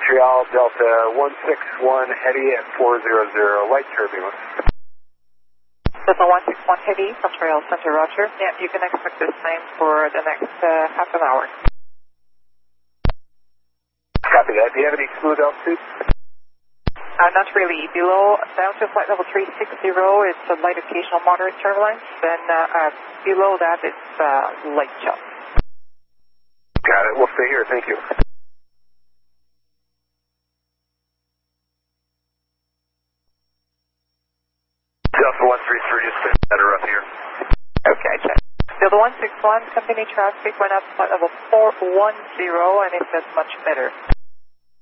Montreal, Delta 161 Heavy at 400, light turbulence. Delta 161 Heavy, Montreal Center, roger. Yeah, you can expect the same for the next half an hour. Copy that. Do you have any smooth altitude? Not really. Below, down to flight level 360, it's a light occasional moderate turbulence. Then below that, it's light jump. Got it. We'll stay here. Thank you. Delta 133 is better up here. Okay, check. Delta 161, company traffic went up flight level 410, and it says much better.